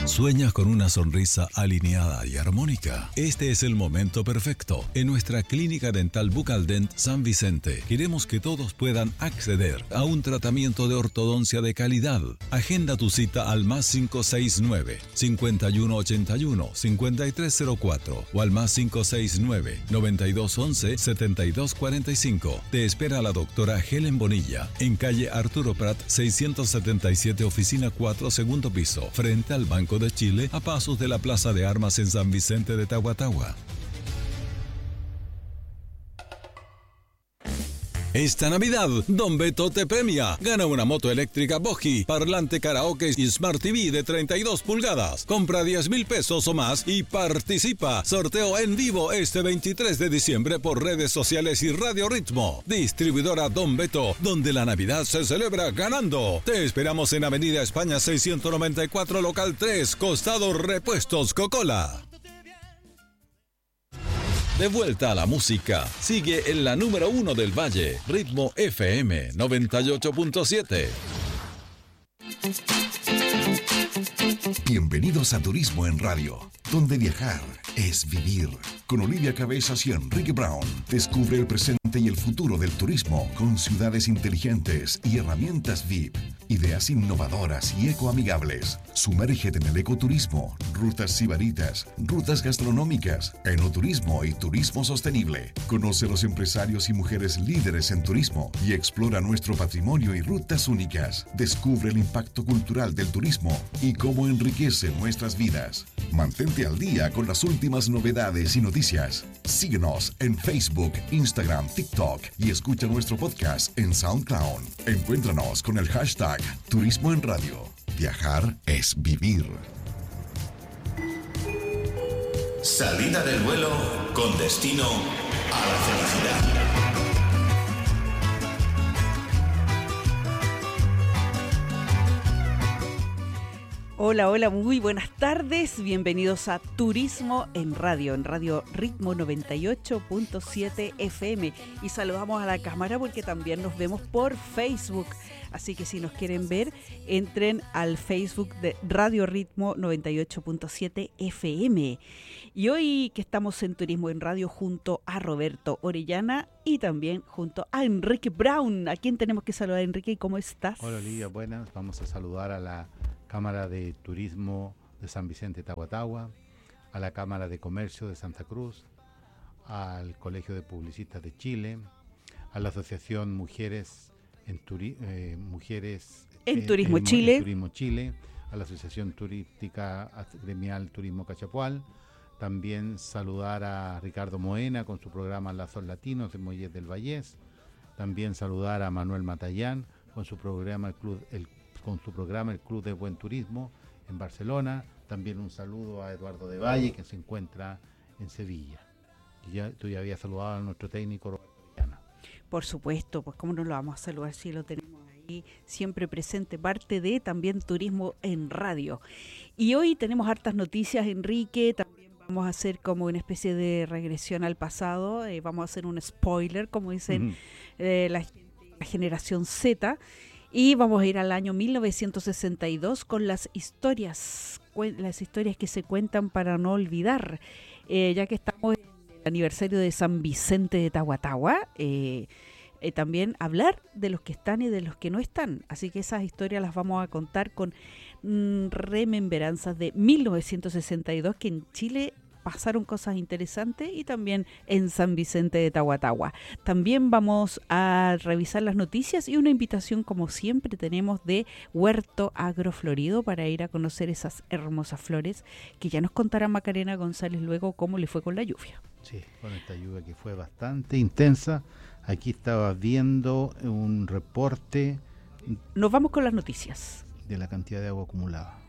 ¿Sueñas con una sonrisa alineada y armónica? Este es el momento perfecto. En nuestra Clínica Dental Bucaldent San Vicente, queremos que todos puedan acceder a un tratamiento de ortodoncia de calidad. Agenda tu cita al más 569-5181-5304 o al más 569-9211-7245. Te espera la doctora Helen Bonilla en calle Arturo Prat 677, oficina 4, segundo piso, frente al Banco de Chile, a pasos de la Plaza de Armas en San Vicente de Tahuatahua. Esta Navidad, Don Beto te premia. Gana una moto eléctrica Boji, parlante karaoke y Smart TV de 32 pulgadas. Compra 10,000 pesos o más y participa. Sorteo en vivo este 23 de diciembre por redes sociales y Radio Ritmo. Distribuidora Don Beto, donde la Navidad se celebra ganando. Te esperamos en Avenida España 694, local 3, costado Repuestos Cocola. De vuelta a la música, sigue en la número 1 del Valle, Ritmo FM 98.7. Bienvenidos a Turismo en Radio, donde viajar es vivir. Con Olivia Cabezas y Enrique Brown, descubre el presente y el futuro del turismo con ciudades inteligentes y herramientas VIP. Ideas innovadoras y ecoamigables. Sumérgete en el ecoturismo, rutas sibaritas, rutas gastronómicas, enoturismo y turismo sostenible. Conoce a los empresarios y mujeres líderes en turismo y explora nuestro patrimonio y rutas únicas. Descubre el impacto cultural del turismo y cómo enriquece nuestras vidas. Mantente al día con las últimas novedades y noticias. Síguenos en Facebook, Instagram, TikTok y escucha nuestro podcast en SoundCloud. Encuéntranos con el hashtag Turismo en Radio. Viajar es vivir. Salida del vuelo con destino a la felicidad. Hola, hola, muy buenas tardes. Bienvenidos a Turismo en Radio Ritmo 98.7 FM. Y saludamos a la cámara porque también nos vemos por Facebook. Así que si nos quieren ver, entren al Facebook de Radio Ritmo 98.7 FM. Y hoy que estamos en Turismo en Radio junto a Roberto Orellana y también junto a Enrique Brown. ¿A quién tenemos que saludar, Enrique? ¿Cómo estás? Hola, Olivia, buenas. Vamos a saludar a la Cámara de Turismo de San Vicente de Tahuatahua, a la Cámara de Comercio de Santa Cruz, al Colegio de Publicistas de Chile, a la Asociación Mujeres en Turismo Chile, a la Asociación Turística Gremial Turismo Cachapual. También saludar a Ricardo Moena con su programa Lazos Latinos en Muelles del Vallés. También saludar a Manuel Matallán con su programa El Club de Buen Turismo en Barcelona. También un saludo a Eduardo de Valle, que se encuentra en Sevilla. Tú ya habías saludado a nuestro técnico Roberto Orellana. Por supuesto, pues cómo no lo vamos a saludar si lo tenemos ahí siempre presente, parte de también Turismo en Radio. Y hoy tenemos hartas noticias, Enrique. También vamos a hacer como una especie de regresión al pasado. Vamos a hacer un spoiler, como dicen la generación Z. Y vamos a ir al año 1962 con las historias que se cuentan para no olvidar, ya que estamos en el aniversario de San Vicente de Tahuatahua. También hablar de los que están y de los que no están. Así que esas historias las vamos a contar con remembranzas de 1962, que en Chile pasaron cosas interesantes, y también en San Vicente de Tahuatahua. También vamos a revisar las noticias y una invitación, como siempre, tenemos de Huerto Agroflorido para ir a conocer esas hermosas flores que ya nos contará Macarena González luego cómo le fue con la lluvia. Sí, con esta lluvia que fue bastante intensa. Aquí estaba viendo un reporte. Nos vamos con las noticias. De la cantidad de agua acumulada.